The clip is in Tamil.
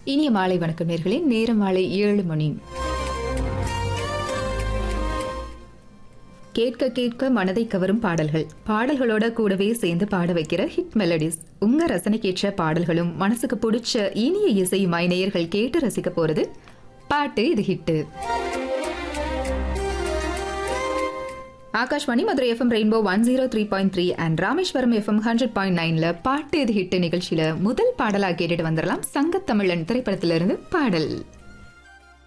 இனிய மாலை வணக்கம் நேர்களே. நேரம் மாலை 7 மணி. கேட்க கேட்க மனதை கவரும் பாடல்கள், பாடல்களோட கூடவே சேர்ந்து பாட வைக்கிற ஹிட் மெலடிஸ். உங்க ரசனைக்கேற்ற பாடல்களும் மனசுக்கு பிடிச்ச இனிய இசையுமாய் நேயர்கள் கேட்டு ரசிக்க போறது பாட்டு இது hit. Akashvani Madurai FM rainbow 103.3 and Rameswaram FM 100.9ல பாட்டு இது ஹிட் நிகழ்ச்சியில முதல் பாடலா கேட்டுட்டு வந்துடலாம். சங்கத்தமிழன் திரைப்படத்திலிருந்து பாடல்.